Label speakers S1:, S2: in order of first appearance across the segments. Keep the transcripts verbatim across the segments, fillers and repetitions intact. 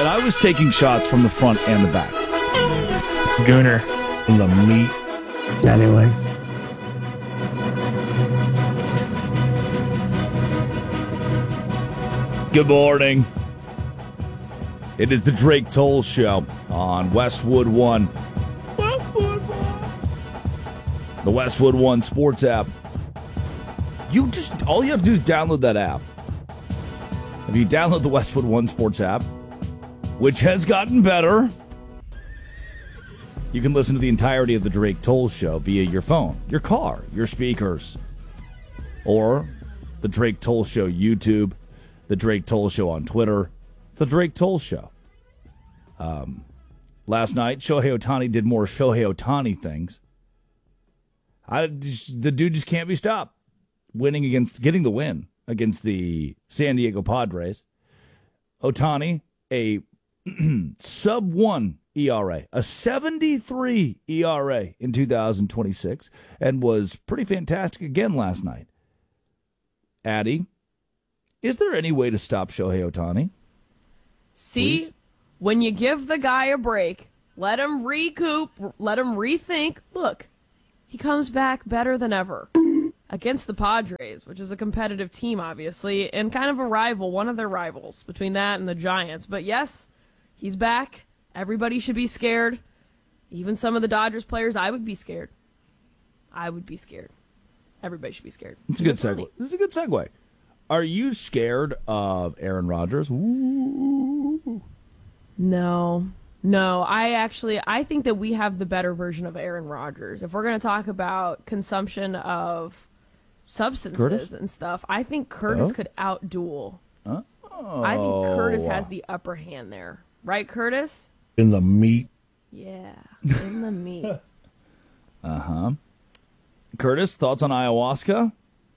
S1: And I was taking shots from the front and the back.
S2: Gooner.
S3: In the meat.
S4: Anyway.
S1: Good morning. It is the Drake Toll Show on Westwood One. Westwood One. The Westwood One sports app. You just, all you have to do is download that app. If you download the Westwood One sports app, which has gotten better, you can listen to the entirety of the Drake Toll Show via your phone, your car, your speakers, or the Drake Toll Show YouTube, the Drake Toll Show on Twitter, the Drake Toll Show. Um, last night, Shohei Ohtani did more Shohei Ohtani things. I, the dude just can't be stopped. Winning against, getting the win against the San Diego Padres. Ohtani, a sub one E R A, a seventy-three E R A in two thousand twenty-six, and was pretty fantastic again last night. Addie, is there any way to stop Shohei Ohtani?
S5: See,
S1: Please?
S5: When you give the guy a break, let him recoup, let him rethink. Look, he comes back better than ever against the Padres, which is a competitive team, obviously, and kind of a rival, one of their rivals between that and the Giants. But yes, he's back. Everybody should be scared. Even some of the Dodgers players, I would be scared. I would be scared. Everybody should be scared.
S1: It's a good segue. This is a good segue. Are you scared of Aaron Rodgers? Ooh.
S5: No. No, I actually, I think that we have the better version of Aaron Rodgers. If we're going to talk about consumption of substances
S1: Curtis?
S5: and stuff, I think Curtis
S1: Oh?
S5: could outduel.
S1: Oh.
S5: I think Curtis has the upper hand there. Right, Curtis?
S3: In the meat.
S5: Yeah, in the meat.
S1: Uh-huh. Curtis, thoughts on ayahuasca?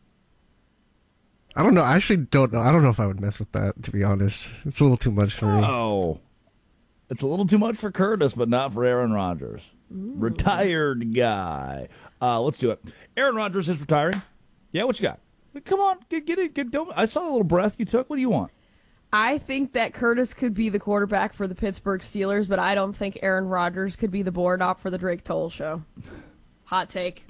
S4: I don't know. I actually don't know. I don't know if I would mess with that, to be honest. It's a little too much for me.
S1: Oh. It's a little too much for Curtis, but not for Aaron Rodgers. Ooh. Retired guy. Uh, let's do it. Aaron Rodgers is retiring. Yeah, what you got? Come on, get, get it. Get, don't, I saw the little breath you took. What do you want?
S5: I think that Curtis could be the quarterback for the Pittsburgh Steelers, but I don't think Aaron Rodgers could be the board op for the Drake Toll Show. Hot take.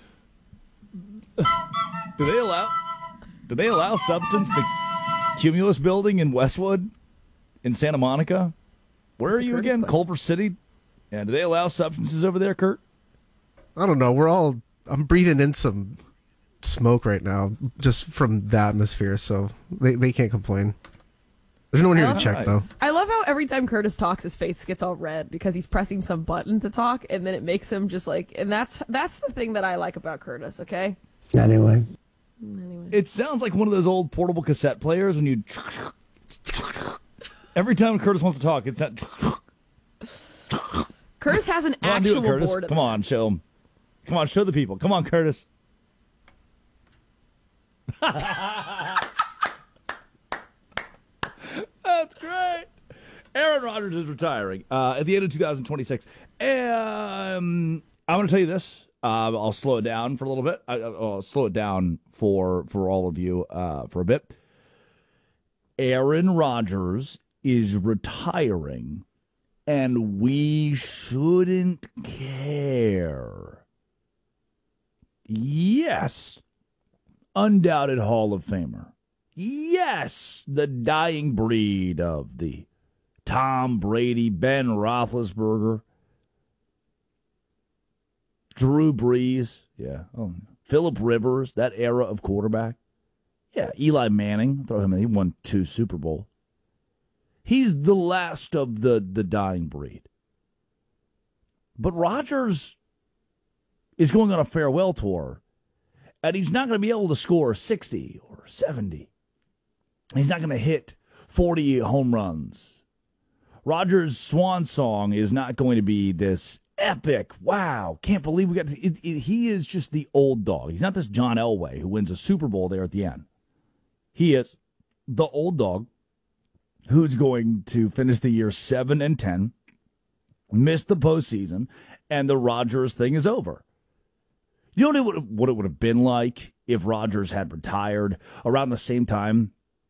S1: Do they allow do they allow substance in the Cumulus building in Westwood? In Santa Monica? Where
S5: That's
S1: are you
S5: Curtis
S1: again?
S5: question.
S1: Culver City? And do they allow substances over there, Kurt?
S4: I don't know. We're all... I'm breathing in some smoke right now just from the atmosphere, so they, they can't complain. There's no one here to check,
S1: Right.
S4: though.
S5: I love how every time Curtis talks, his face gets all red because he's pressing some button to talk, and then it makes him just like, and that's that's the thing that I like about Curtis, okay?
S4: Anyway.
S5: Anyway.
S1: It sounds like one of those old portable cassette players when you... Every time Curtis wants to talk, it's that...
S5: Curtis has an
S1: Come on, do
S5: actual
S1: it, Curtis.
S5: board. of
S1: Come
S5: that.
S1: on, show him. Come on, show the people. Come on, Curtis. That's great. Aaron Rodgers is retiring uh, at the end of two thousand twenty-six. Um, I'm going to tell you this. Uh, I'll slow it down for a little bit. I, I'll slow it down for for all of you uh, for a bit. Aaron Rodgers is retiring, and we shouldn't care. Yes, undoubted Hall of Famer. Yes, the dying breed of the Tom Brady, Ben Roethlisberger, Drew Brees, yeah, oh, Phillip Rivers, that era of quarterback. Yeah, Eli Manning, throw him in. He won two Super Bowls. He's the last of the, the dying breed. But Rodgers is going on a farewell tour, and he's not going to be able to score sixty or seventy. He's not going to hit forty home runs. Rodgers' swan song is not going to be this epic, wow, can't believe we got to, it, it, he is just the old dog. He's not this John Elway who wins a Super Bowl there at the end. He is the old dog who's going to finish the year seven and ten, miss the postseason, and the Rodgers thing is over. You know what it would have been like if Rodgers had retired around the same time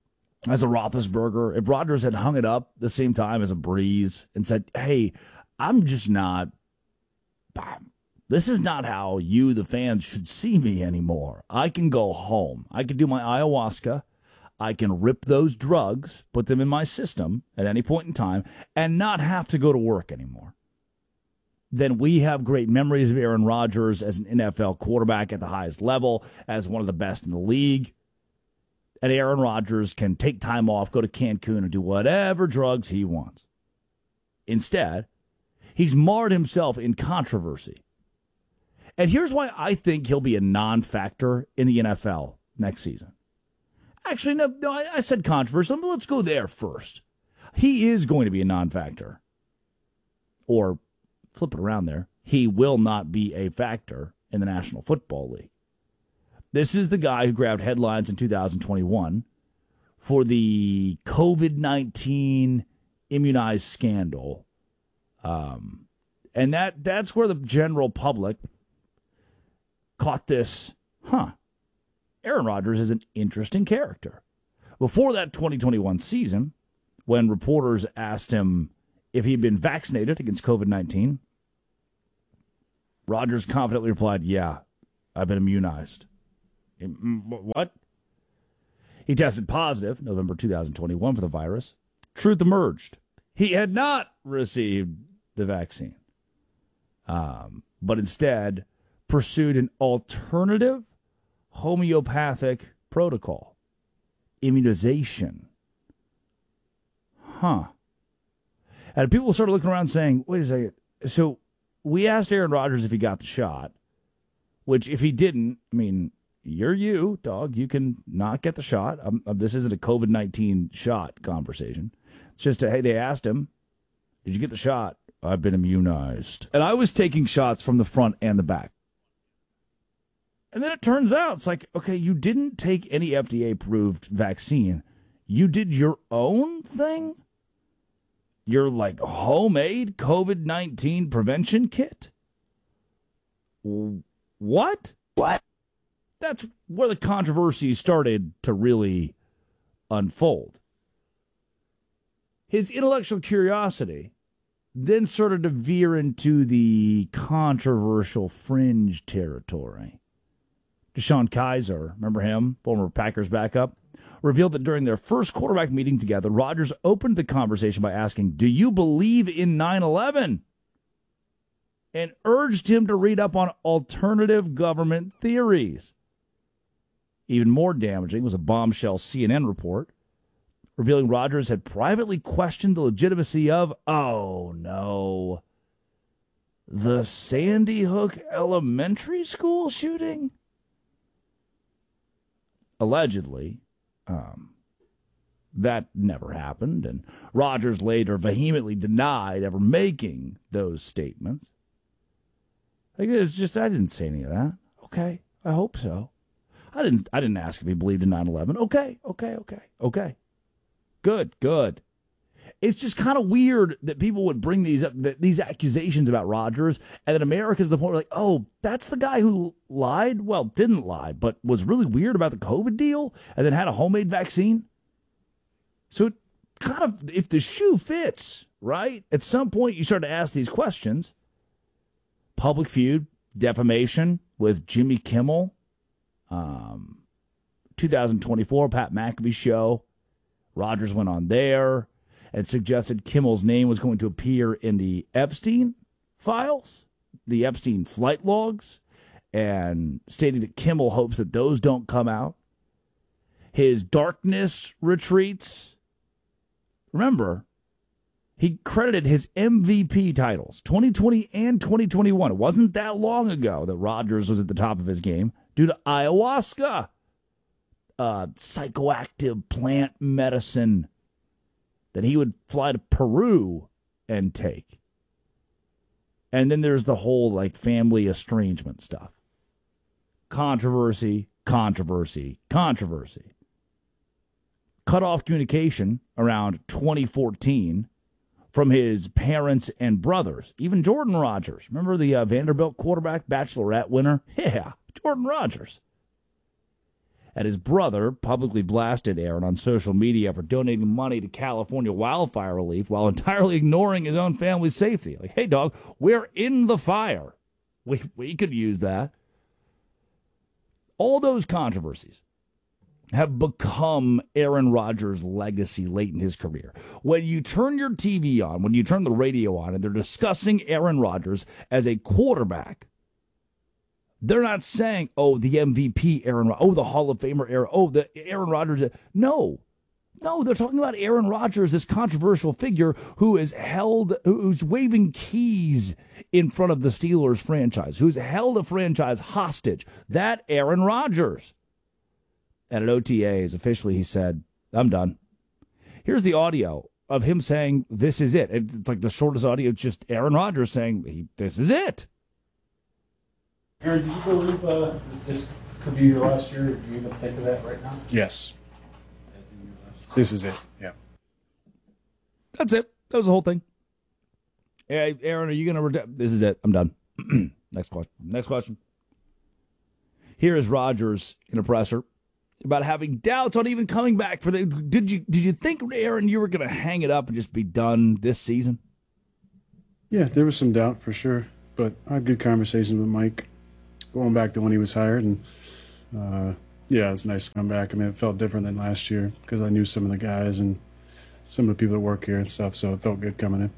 S1: as a Roethlisberger, if Rodgers had hung it up the same time as a Breeze and said, hey, I'm just not, this is not how you, the fans, should see me anymore. I can go home. I can do my ayahuasca. I can rip those drugs, put them in my system at any point in time, and not have to go to work anymore. Then we have great memories of Aaron Rodgers as an N F L quarterback at the highest level, as one of the best in the league. And Aaron Rodgers can take time off, go to Cancun, and do whatever drugs he wants. Instead, he's marred himself in controversy. And here's why I think he'll be a non-factor in the N F L next season. Actually, no, no I, I said controversy. Let's go there first. He is going to be a non-factor. Or, flip it around there, he will not be a factor in the National Football League. This is the guy who grabbed headlines in two thousand twenty-one for the covid nineteen immunized scandal. Um, and that that's where the general public caught this, huh, Aaron Rodgers is an interesting character. Before that twenty twenty-one season, when reporters asked him if he'd been vaccinated against covid nineteen, Rodgers confidently replied, yeah, I've been immunized. What? He tested positive November two thousand twenty-one for the virus. Truth emerged. He had not received the vaccine, um, but instead pursued an alternative homeopathic protocol, immunization. Huh. And people started looking around saying, wait a second. So we asked Aaron Rodgers if he got the shot, which if he didn't, I mean, you're you, dog. You can not get the shot. Um, this isn't a covid nineteen shot conversation. It's just, a, hey, they asked him, did you get the shot? I've been immunized. And I was taking shots from the front and the back. And then it turns out, it's like, okay, you didn't take any F D A-approved vaccine. You did your own thing? Your, like, homemade covid nineteen prevention kit? What? What? That's where the controversy started to really unfold. His intellectual curiosity then started to veer into the controversial fringe territory. DeShone Kizer, remember him, former Packers backup, revealed that during their first quarterback meeting together, Rodgers opened the conversation by asking, do you believe in nine eleven? And urged him to read up on alternative government theories. Even more damaging was a bombshell C N N report revealing Rodgers had privately questioned the legitimacy of, oh no, the Sandy Hook Elementary School shooting? Allegedly, um, that never happened, and Rodgers later vehemently denied ever making those statements. Like, it's just, I didn't say any of that. Okay, I hope so. I didn't I didn't ask if he believed in nine eleven. Okay, okay, okay, okay. Good, good. It's just kind of weird that people would bring these up, these accusations about Rodgers, and that America's the point where, like, oh, that's the guy who lied? Well, didn't lie, but was really weird about the COVID deal, and then had a homemade vaccine? So it kind of, if the shoe fits, right, at some point you start to ask these questions. Public Feud, defamation with Jimmy Kimmel. Um, two thousand twenty-four, Pat McAfee show. Rodgers went on there and suggested Kimmel's name was going to appear in the Epstein files, the Epstein flight logs, and stating that Kimmel hopes that those don't come out. His darkness retreats. Remember, he credited his M V P titles, twenty twenty and twenty twenty-one. It wasn't that long ago that Rodgers was at the top of his game due to ayahuasca, uh, psychoactive plant medicine that he would fly to Peru and take. And then there's the whole, like, family estrangement stuff. Controversy, controversy, controversy. Cut off communication around twenty fourteen from his parents and brothers. Even Jordan Rodgers. Remember the uh, Vanderbilt quarterback, Bachelorette winner? Yeah, Jordan Rodgers. And his brother publicly blasted Aaron on social media for donating money to California wildfire relief while entirely ignoring his own family's safety. Like, hey, dog, we're in the fire. We, we could use that. All those controversies have become Aaron Rodgers' legacy late in his career. When you turn your T V on, when you turn the radio on, and they're discussing Aaron Rodgers as a quarterback, they're not saying, oh, the M V P Aaron Rodgers, oh, the Hall of Famer Aaron, oh, the Aaron Rodgers. No. No, they're talking about Aaron Rodgers, this controversial figure who is held, who's waving keys in front of the Steelers franchise, who's held a franchise hostage. That Aaron Rodgers. And at O T As, officially, he said, I'm done. Here's the audio of him saying, this is it. It's like the shortest audio. It's just Aaron Rodgers saying, this is it.
S2: Aaron, do you believe uh, this could be your last year? Do you even think of that right now?
S6: Yes. This is it, yeah.
S1: That's it. That was the whole thing. Hey, Aaron, are you going to... Rede- this is it. I'm done. Next question. Next question. Here is Rodgers in a presser about having doubts on even coming back for the... Did you, did you think, Aaron, you were going to hang it up and just be done this season?
S6: Yeah, there was some doubt for sure, but I had good conversations with Mike going back to when he was hired, and uh, yeah, it's nice to come back. I mean, it felt different than last year because I knew some of the guys and some of the people that work here and stuff, so it felt good coming in.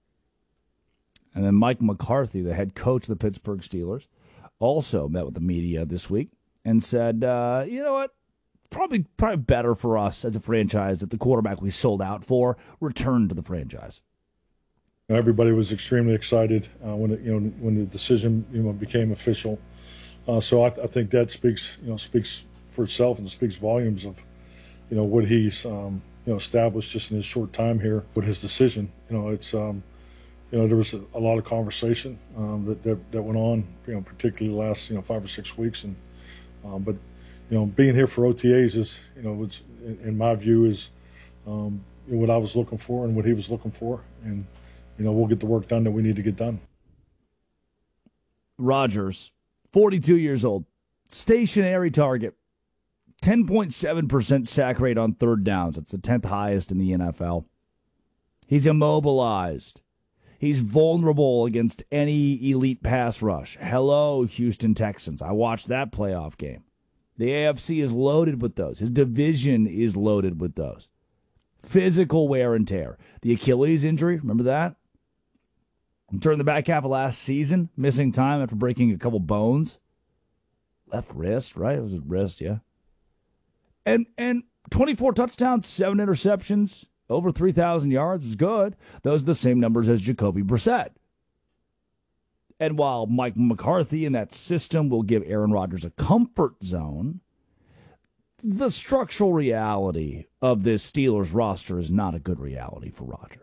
S1: And then Mike McCarthy, the head coach of the Pittsburgh Steelers, also met with the media this week and said, uh, you know what, probably probably better for us as a franchise that the quarterback we sold out for returned to the franchise.
S7: Everybody was extremely excited uh, when it, you know when the decision you know became official. Uh, so I, I think that speaks you know speaks for itself and speaks volumes of you know what he's um, you know established just in his short time here with his decision. You know it's um, you know there was a, a lot of conversation um, that, that that went on you know particularly the last you know five or six weeks and um, but you know being here for O T As is you know it's in my view is um, what I was looking for and what he was looking for and. You know, we'll get the work done that we need to get done.
S1: Rodgers, forty-two years old, stationary target, ten point seven percent sack rate on third downs. That's the tenth highest in the N F L. He's immobilized. He's vulnerable against any elite pass rush. Hello, Houston Texans. I watched that playoff game. The A F C is loaded with those. His division is loaded with those. Physical wear and tear. The Achilles injury, remember that? During the back half of last season, missing time after breaking a couple bones. Left wrist, right? It was a wrist, yeah. And and twenty-four touchdowns, seven interceptions, over three thousand yards was good. Those are the same numbers as Jacoby Brissett. And while Mike McCarthy in that system will give Aaron Rodgers a comfort zone, the structural reality of this Steelers roster is not a good reality for Rodgers.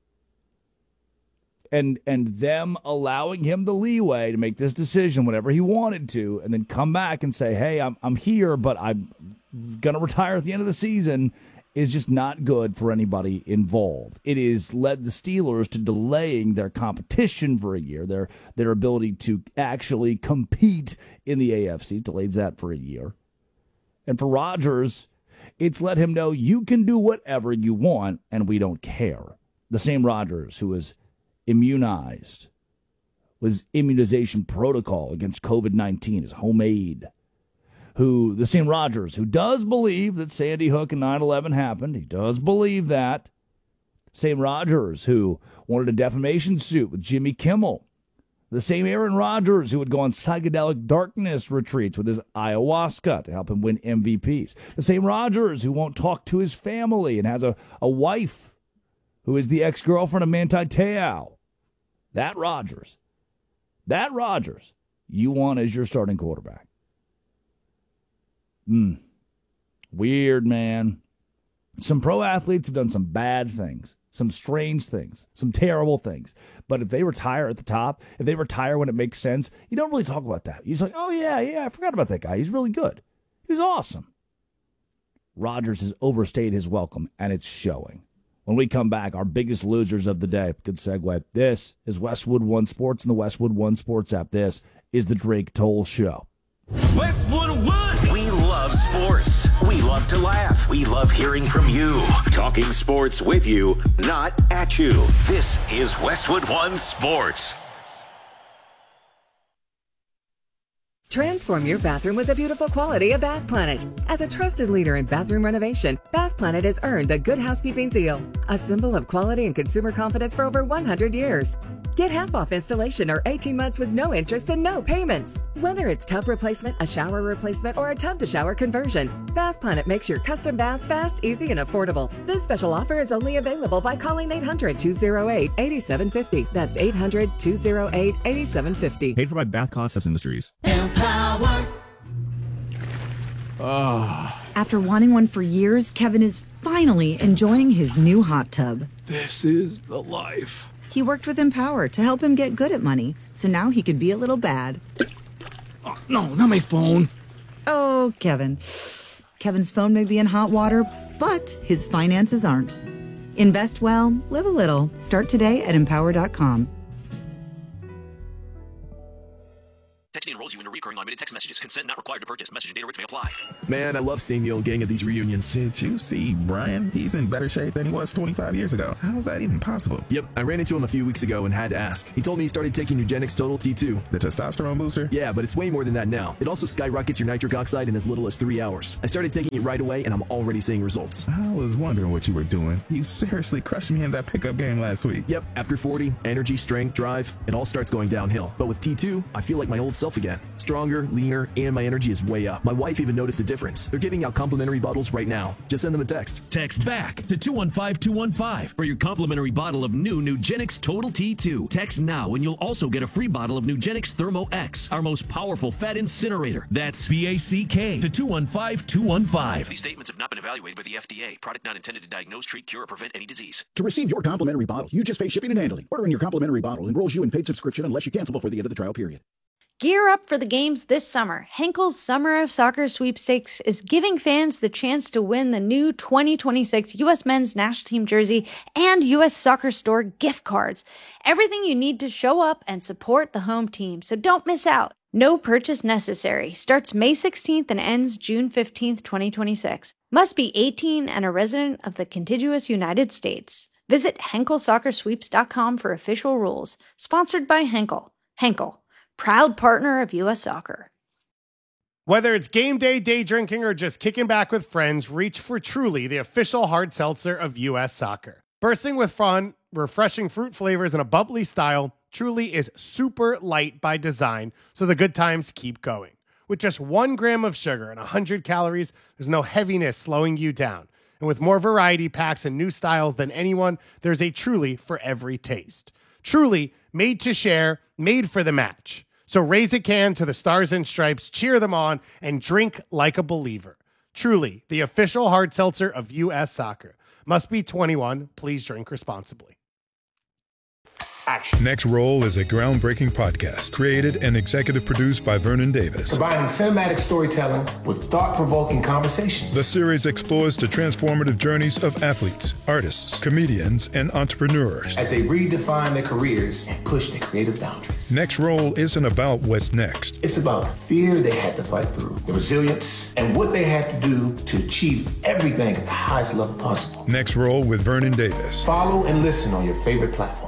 S1: And and them allowing him the leeway to make this decision whenever he wanted to and then come back and say, hey, I'm I'm here, but I'm going to retire at the end of the season is just not good for anybody involved. It has led the Steelers to delaying their competition for a year, their, their ability to actually compete in the A F C. Delayed that for a year. And for Rodgers, it's let him know you can do whatever you want, and we don't care. The same Rodgers who was immunized, was immunization protocol against covid nineteen is homemade. Who the same Rodgers who does believe that Sandy Hook and nine eleven happened. He does believe that. Same Rodgers who wanted a defamation suit with Jimmy Kimmel. The same Aaron Rodgers who would go on psychedelic darkness retreats with his ayahuasca to help him win M V Ps. The same Rodgers who won't talk to his family and has a, a wife who is the ex-girlfriend of Manti Te'o. That Rodgers. That Rodgers you want as your starting quarterback. Hmm. Weird, man. Some pro athletes have done some bad things. Some strange things, some terrible things. But if they retire at the top, if they retire when it makes sense, you don't really talk about that. You're just like, oh, yeah, yeah, I forgot about that guy. He's really good. He was awesome. Rodgers has overstayed his welcome, and it's showing. When we come back, our biggest losers of the day. Good segue. This is Westwood One Sports and the Westwood One Sports app. This is the Drake Toll Show.
S8: Westwood One. We love sports. sports. We love to laugh. We love hearing from you. Talking sports with you, not at you. This is Westwood One Sports.
S9: Transform your bathroom with the beautiful quality of Bath Planet. As a trusted leader in bathroom renovation, Bath Planet has earned the Good Housekeeping seal, a symbol of quality and consumer confidence for over one hundred years. Get half off installation or eighteen months with no interest and no payments. Whether it's tub replacement, a shower replacement, or a tub to shower conversion, Bath Planet makes your custom bath fast, easy, and affordable. This special offer is only available by calling eight hundred, two oh eight, eight seven five oh. That's eight hundred, two oh eight, eight seven five oh.
S10: Paid for by Bath Concepts Industries.
S11: Empower.
S10: Oh.
S11: After wanting one for years, Kevin is finally enjoying his new hot tub.
S10: This is the life.
S11: He worked with Empower to help him get good at money, so now he can be a little bad.
S10: Oh, no, not my phone.
S11: Oh, Kevin. Kevin's phone may be in hot water, but his finances aren't. Invest well, live a little. Start today at empower dot com.
S12: Texting enrolls you in a recurring automated text messages. Consent not required to purchase. Message and data rates may apply.
S10: Man, I love seeing the old gang at these reunions. Did you see Brian? He's in better shape than he was twenty-five years ago. How is that even possible? Yep, I ran into him a few weeks ago and had to ask. He told me he started taking Nugenix Total T two. The testosterone booster? Yeah, but it's way more than that now. It also skyrockets your nitric oxide in as little as three hours. I started taking it right away and I'm already seeing results. I was wondering what you were doing. You seriously crushed me in that pickup game last week. Yep, after forty, energy, strength, drive, it all starts going downhill. But with T two, I feel like my old self again. Stronger, leaner, and my energy is way up. My wife even noticed a difference. They're giving out complimentary bottles right now. Just send them a text.
S13: Text BACK to two one five two one five for your complimentary bottle of new Nugenix Total T two. Text now and you'll also get a free bottle of Nugenix Thermo X, our most powerful fat incinerator. That's B A C K to two one five two one five.
S12: These statements have not been evaluated by the F D A. Product not intended to diagnose, treat, cure, or prevent any disease.
S14: To receive your complimentary bottle, you just pay shipping and handling. Ordering your complimentary bottle enrolls you in paid subscription unless you cancel before the end of the trial period.
S15: Gear up for the games this summer. Henkel's Summer of Soccer Sweepstakes is giving fans the chance to win the new twenty twenty-six U S Men's National Team jersey and U S Soccer Store gift cards. Everything you need to show up and support the home team, so don't miss out. No purchase necessary. Starts May sixteenth and ends June fifteenth, twenty twenty-six. Must be eighteen and a resident of the contiguous United States. Visit Henkel Soccer Sweeps dot com for official rules. Sponsored by Henkel. Henkel, proud partner of U S Soccer.
S16: Whether it's game day, day drinking, or just kicking back with friends, reach for Truly, the official hard seltzer of U S Soccer. Bursting with fun, refreshing fruit flavors, and a bubbly style, Truly is super light by design, so the good times keep going. With just one gram of sugar and one hundred calories, there's no heaviness slowing you down. And with more variety packs and new styles than anyone, there's a Truly for every taste. Truly, made to share, made for the match. So raise a can to the Stars and Stripes, cheer them on, and drink like a believer. Truly, the official hard seltzer of U S Soccer. Must be twenty-one. Please drink responsibly.
S17: Action. Next Roll is a groundbreaking podcast created and executive produced by Vernon Davis.
S18: Combining cinematic storytelling with thought-provoking conversations.
S17: The series explores the transformative journeys of athletes, artists, comedians, and entrepreneurs
S18: as they redefine their careers and push their creative boundaries.
S17: Next Roll isn't about what's next.
S18: It's about the fear they had to fight through, the resilience, and what they had to do to achieve everything at the highest level possible.
S17: Next Roll with Vernon Davis.
S18: Follow and listen on your favorite platform.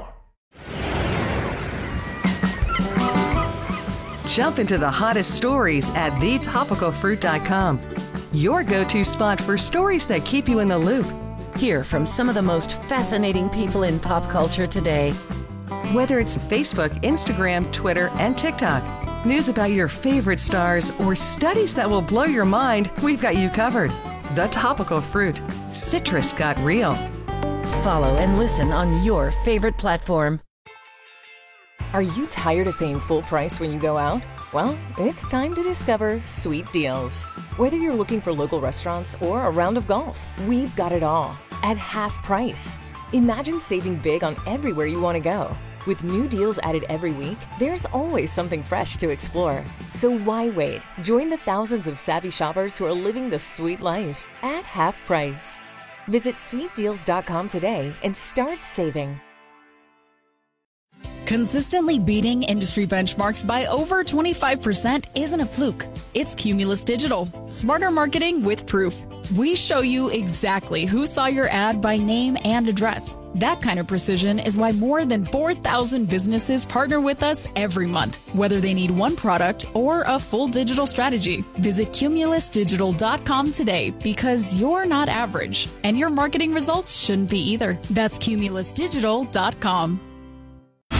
S9: Jump into the hottest stories at the topical fruit dot com. Your go-to spot for stories that keep you in the loop.
S19: Hear from some of the most fascinating people in pop culture today.
S9: Whether it's Facebook, Instagram, Twitter, and TikTok, news about your favorite stars, or studies that will blow your mind, we've got you covered. The Topical Fruit. Citrus got real.
S19: Follow and listen on your favorite platform.
S20: Are you tired of paying full price when you go out? Well, it's time to discover Sweet Deals. Whether you're looking for local restaurants or a round of golf, we've got it all at half price. Imagine saving big on everywhere you want to go. With new deals added every week, there's always something fresh to explore. So why wait? Join the thousands of savvy shoppers who are living the sweet life at half price. Visit sweet deals dot com today and start saving.
S21: Consistently beating industry benchmarks by over twenty-five percent isn't a fluke. It's Cumulus Digital. Smarter marketing with proof. We show you exactly who saw your ad by name and address. That kind of precision is why more than four thousand businesses partner with us every month, whether they need one product or a full digital strategy. Visit cumulus digital dot com today because you're not average, and your marketing results shouldn't be either. That's cumulus digital dot com.